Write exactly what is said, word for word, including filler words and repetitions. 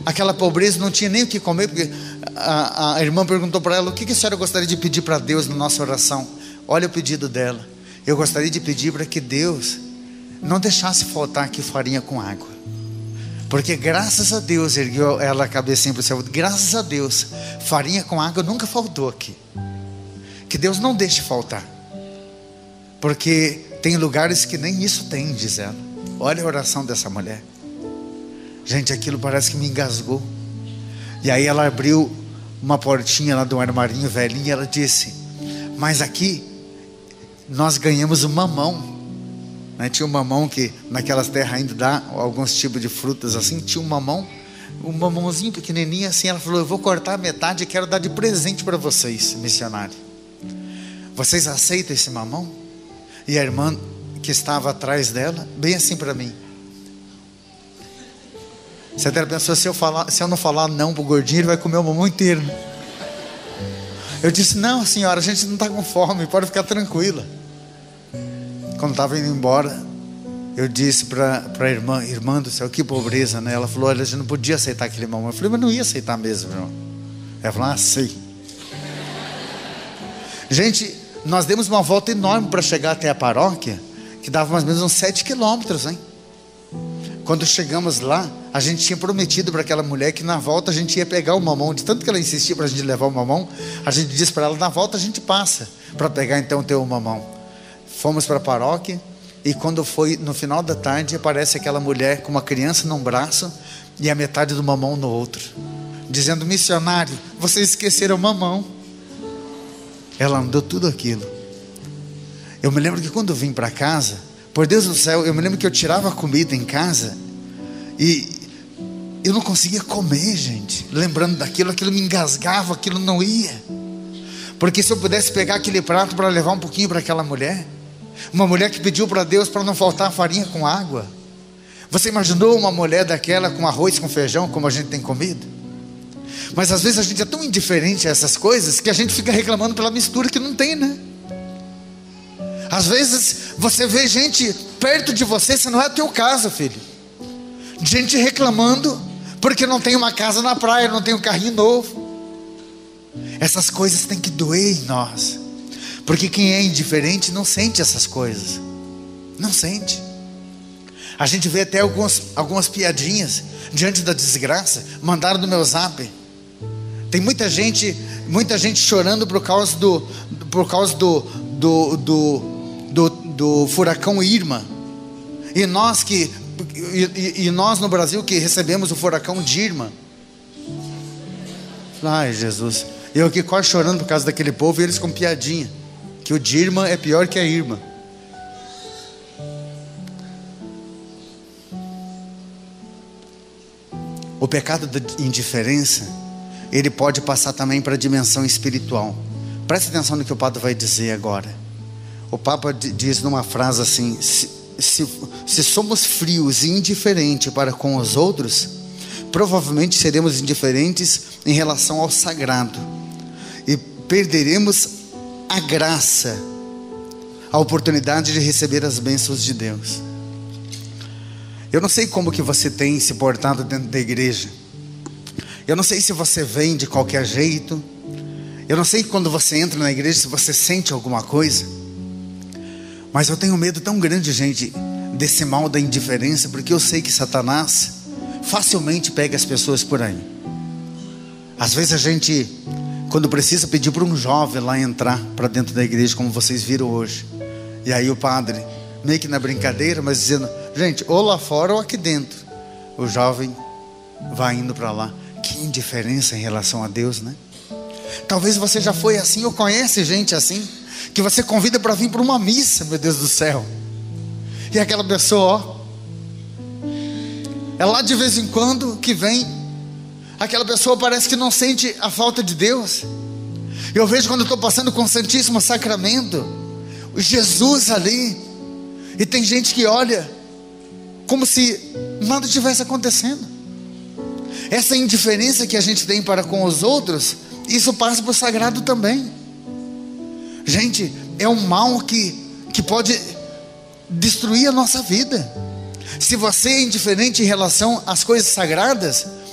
aquela pobreza, não tinha nem o que comer, porque a, a irmã perguntou para ela: o que, que a senhora gostaria de pedir para Deus na nossa oração? Olha o pedido dela: eu gostaria de pedir para que Deus não deixasse faltar aqui farinha com água, porque graças a Deus, ergueu ela a cabecinha para o céu, graças a Deus, farinha com água nunca faltou aqui. Que Deus não deixe faltar, porque tem lugares que nem isso tem, diz ela. Olha a oração dessa mulher. Gente, aquilo parece que me engasgou. E aí ela abriu uma portinha lá do armarinho velhinho, e ela disse: mas aqui nós ganhamos um mamão, né? Tinha um mamão que naquelas terras ainda dá alguns tipos de frutas assim. Tinha um mamão, um mamãozinho pequenininho assim. Ela falou: eu vou cortar a metade e quero dar de presente para vocês, missionário. Vocês aceitam esse mamão? E a irmã que estava atrás dela, bem assim para mim. Você até pensou: se eu, falar, se eu não falar não pro gordinho, ele vai comer o mamão inteiro. Eu disse: não, senhora, a gente não está com fome, pode ficar tranquila. Quando estava indo embora, eu disse para a irmã: irmã do céu, que pobreza, né? Ela falou: olha, a gente não podia aceitar aquele mamão. Eu falei: mas não ia aceitar mesmo, irmão. Ela falou: ah, sei. Gente, nós demos uma volta enorme para chegar até a paróquia, que dava mais ou menos uns sete quilômetros, hein? Quando chegamos lá, a gente tinha prometido para aquela mulher que na volta a gente ia pegar o mamão. De tanto que ela insistia para a gente levar o mamão, a gente disse para ela: na volta a gente passa para pegar então o teu mamão. Fomos para a paróquia, e quando foi no final da tarde, aparece aquela mulher com uma criança num braço e a metade do mamão no outro, dizendo: missionário, vocês esqueceram o mamão. Ela andou tudo aquilo. Eu me lembro que quando eu vim para casa, por Deus do céu, eu me lembro que eu tirava a comida em casa e eu não conseguia comer, gente. Lembrando daquilo, aquilo me engasgava, aquilo não ia. Porque se eu pudesse pegar aquele prato para levar um pouquinho para aquela mulher, uma mulher que pediu para Deus para não faltar farinha com água. Você imaginou uma mulher daquela com arroz com feijão, como a gente tem comido? Mas às vezes a gente é tão indiferente a essas coisas que a gente fica reclamando pela mistura que não tem, né? Às vezes você vê gente perto de você, se não é o teu caso, filho, gente reclamando porque não tem uma casa na praia, não tem um carrinho novo. Essas coisas têm que doer em nós, porque quem é indiferente não sente essas coisas. Não sente. A gente vê até algumas, algumas piadinhas diante da desgraça. Mandaram no meu zap. Tem muita gente, muita gente chorando por causa do, por causa do, do, do, do, do furacão Irma. E nós que, e, e nós no Brasil que recebemos o furacão Dirma. Ai, Jesus. Eu aqui quase chorando por causa daquele povo, e eles com piadinha que o Dirma é pior que a Irma. O pecado da indiferença, ele pode passar também para a dimensão espiritual. Preste atenção no que o Papa vai dizer agora. O Papa diz numa frase assim: se, se, se somos frios e indiferentes para com os outros, provavelmente seremos indiferentes em relação ao sagrado, e perderemos a graça, a oportunidade de receber as bênçãos de Deus. Eu não sei como que você tem se portado dentro da igreja. Eu não sei se você vem de qualquer jeito. Eu não sei quando você entra na igreja se você sente alguma coisa. Mas eu tenho medo tão grande, gente, desse mal da indiferença, porque eu sei que Satanás facilmente pega as pessoas por aí. Às vezes a gente, quando precisa pedir para um jovem lá entrar para dentro da igreja, como vocês viram hoje, e aí o padre, meio que na brincadeira, mas dizendo: gente, ou lá fora ou aqui dentro. O jovem vai indo para lá. Que indiferença em relação a Deus, né? Talvez você já foi assim, ou conhece gente assim, que você convida para vir para uma missa, meu Deus do céu, e aquela pessoa, ó, é lá de vez em quando que vem. Aquela pessoa parece que não sente a falta de Deus. Eu vejo quando eu estou passando com o Santíssimo Sacramento, o Jesus ali, e tem gente que olha como se nada tivesse acontecendo. Essa indiferença que a gente tem para com os outros, isso passa para o sagrado também. Gente, é um mal que, que pode destruir a nossa vida. Se você é indiferente em relação às coisas sagradas,